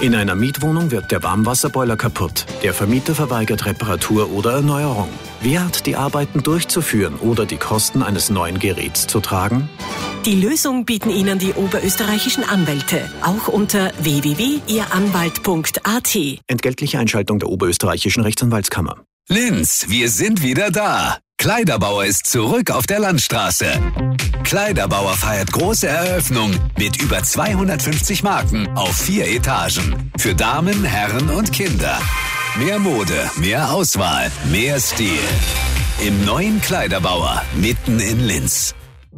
In einer Mietwohnung wird der Warmwasserboiler kaputt. Der Vermieter verweigert Reparatur oder Erneuerung. Wer hat die Arbeiten durchzuführen oder die Kosten eines neuen Geräts zu tragen? Die Lösung bieten Ihnen die oberösterreichischen Anwälte, auch unter www.ihranwalt.at. Entgeltliche Einschaltung der oberösterreichischen Rechtsanwaltskammer. Linz, wir sind wieder da. Kleiderbauer ist zurück auf der Landstraße. Kleiderbauer feiert große Eröffnung mit über 250 Marken auf 4 Etagen. Für Damen, Herren und Kinder. Mehr Mode, mehr Auswahl, mehr Stil. Im neuen Kleiderbauer mitten in Linz.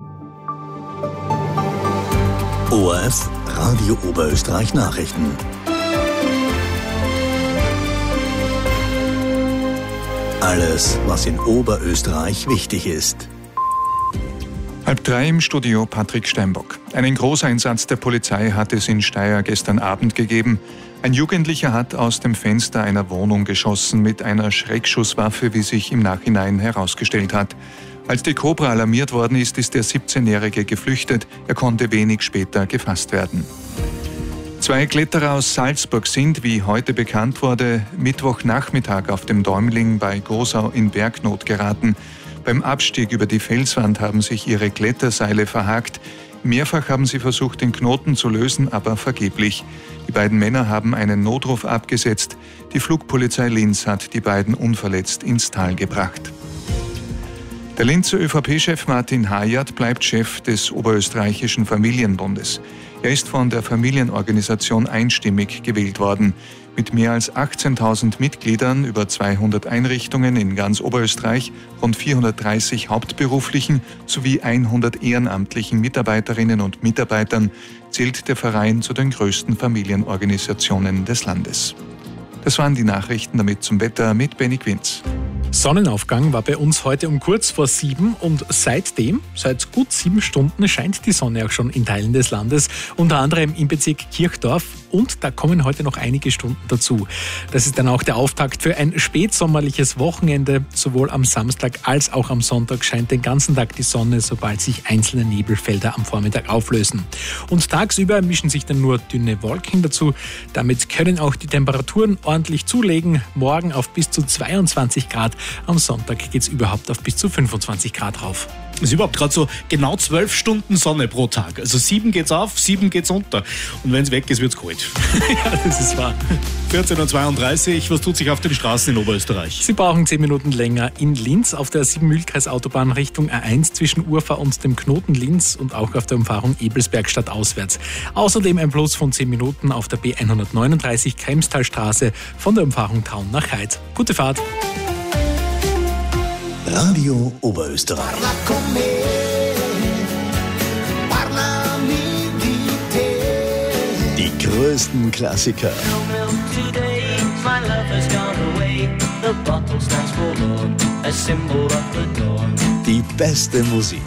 ORF Radio Oberösterreich Nachrichten. Alles, was in Oberösterreich wichtig ist. 2:30 im Studio Patrick Steinbock. Einen Großeinsatz der Polizei hat es in Steyr gestern Abend gegeben. Ein Jugendlicher hat aus dem Fenster einer Wohnung geschossen mit einer Schreckschusswaffe, wie sich im Nachhinein herausgestellt hat. Als die Cobra alarmiert worden ist, ist der 17-Jährige geflüchtet. Er konnte wenig später gefasst werden. 2 Kletterer aus Salzburg sind, wie heute bekannt wurde, Mittwochnachmittag auf dem Däumling bei Gosau in Bergnot geraten. Beim Abstieg über die Felswand haben sich ihre Kletterseile verhakt. Mehrfach haben sie versucht, den Knoten zu lösen, aber vergeblich. Die beiden Männer haben einen Notruf abgesetzt. Die Flugpolizei Linz hat die beiden unverletzt ins Tal gebracht. Der Linzer ÖVP-Chef Martin Hajat bleibt Chef des Oberösterreichischen Familienbundes. Er ist von der Familienorganisation einstimmig gewählt worden. Mit mehr als 18.000 Mitgliedern, über 200 Einrichtungen in ganz Oberösterreich, rund 430 hauptberuflichen sowie 100 ehrenamtlichen Mitarbeiterinnen und Mitarbeitern zählt der Verein zu den größten Familienorganisationen des Landes. Das waren die Nachrichten, damit zum Wetter mit Benny Quinz. Sonnenaufgang war bei uns heute um kurz vor 7 und seitdem, seit gut 7 Stunden, scheint die Sonne auch schon in Teilen des Landes, unter anderem im Bezirk Kirchdorf, und da kommen heute noch einige Stunden dazu. Das ist dann auch der Auftakt für ein spätsommerliches Wochenende. Sowohl am Samstag als auch am Sonntag scheint den ganzen Tag die Sonne, sobald sich einzelne Nebelfelder am Vormittag auflösen. Und tagsüber mischen sich dann nur dünne Wolken dazu. Damit können auch die Temperaturen ordentlich zulegen. Morgen auf bis zu 22 Grad. Am Sonntag geht es überhaupt auf bis zu 25 Grad rauf. Es ist überhaupt gerade so genau 12 Stunden Sonne pro Tag. Also 7 geht's auf, 7 geht's unter. Und wenn es weg ist, wird's kalt. Ja, das ist wahr. 14:32 Uhr, was tut sich auf den Straßen in Oberösterreich? Sie brauchen 10 Minuten länger in Linz auf der 7-Mühlkreis-Autobahn Richtung A1 zwischen Urfa und dem Knoten Linz und auch auf der Umfahrung Ebelsberg stadtauswärts. Außerdem ein Plus von 10 Minuten auf der B139 Kremstalstraße von der Umfahrung Traun nach Heid. Gute Fahrt! Radio Oberösterreich. Die größten Klassiker. Die beste Musik.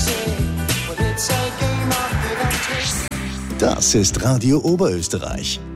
Das ist Radio Oberösterreich.